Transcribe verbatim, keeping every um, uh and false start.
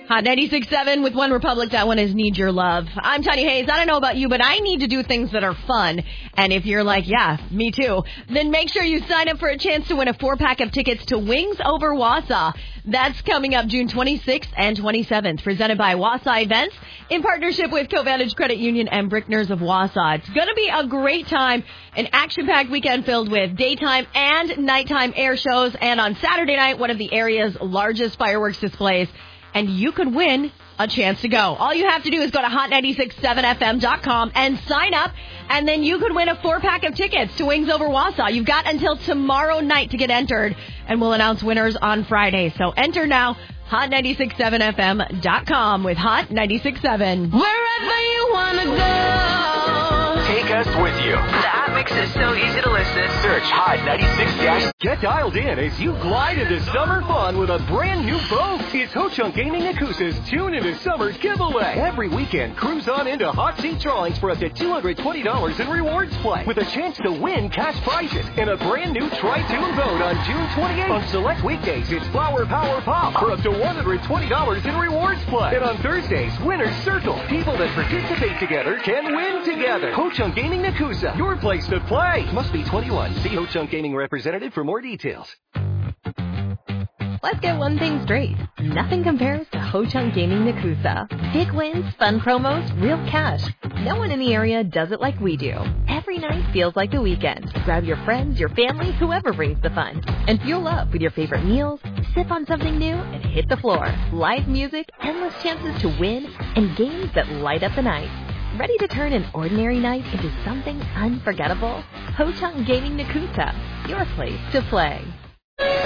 Hot ninety-six point seven with One Republic. That one is Need Your Love. I'm Tanya Hayes. I don't know about you, but I need to do things that are fun. And if you're like, yeah, me too, then make sure you sign up for a chance to win a four-pack of tickets to Wings Over Wausau. That's coming up June twenty-sixth and twenty-seventh, presented by Wausau Events in partnership with Covantage Credit Union and Brickners of Wausau. It's going to be a great time, an action-packed weekend filled with daytime and nighttime air shows, and on Saturday night, one of the area's largest fireworks displays. And you could win a chance to go. All you have to do is go to hot nine six seven f m dot com and sign up, and then you could win a four-pack of tickets to Wings Over Wausau. You've got until tomorrow night to get entered, and we'll announce winners on Friday. So enter now, hot nine six seven f m dot com with Hot ninety-six point seven. Wherever you want to go, take us with you. The app makes it so easy to listen. Search Hot ninety-six. Get dialed in as you glide into summer fun with a brand new boat. It's Ho Chunk Gaming Nakusa's Tune into Summer giveaway. Every weekend, cruise on into hot seat drawings for up to two hundred twenty dollars in rewards play with a chance to win cash prizes and a brand new Tri-Tune boat on June twenty-eighth. On select weekdays, it's Flower Power Pop for up to one hundred twenty dollars in rewards play. And on Thursdays, Winner's Circle. People that participate together can win together. Ho Chunk Gaming Nakusa, your place to play. Must be twenty-one. See Ho Chunk Gaming representative for more details. Let's get one thing straight. Nothing compares to Ho Chunk Gaming Nakusa. Big wins, fun promos, real cash. No one in the area does it like we do. Every night feels like the weekend. Grab your friends, your family, whoever brings the fun. And fuel up with your favorite meals, sip on something new, and hit the floor. Live music, endless chances to win, and games that light up the night. Ready to turn an ordinary night into something unforgettable? Ho Chunk Gaming Nakusa, your place to play.